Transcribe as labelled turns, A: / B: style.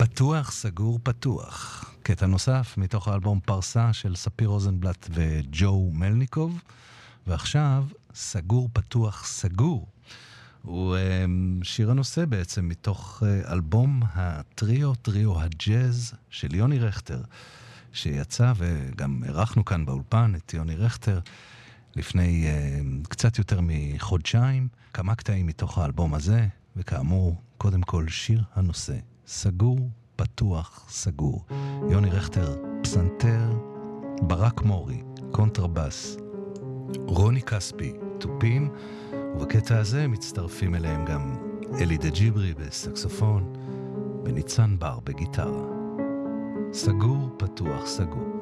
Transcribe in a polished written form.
A: פתוח, סגור, פתוח. קטע נוסף מתוך האלבום פרסה של ספיר רוזנבלט וג'ו מלניקוב, ועכשיו סגור, פתוח, סגור. הוא שיר הנושא בעצם מתוך אלבום הטריו, טריו הג'אז של יוני רכטר, שיצא וגם ערכנו כאן באולפן את יוני רכטר לפני קצת יותר מחודשיים, כמה קטעים מתוך האלבום הזה, וכאמור, קודם כל שיר הנושא, סגור, פתוח, סגור. יוני רכטר, פסנתר, ברק מורי, קונטרבס, רוני כספי, טופים, ובקטע הזה מצטרפים אליהם גם אלי דג'יברי בסקסופון, וניצן בר בגיטרה. סגור, פתוח, סגור.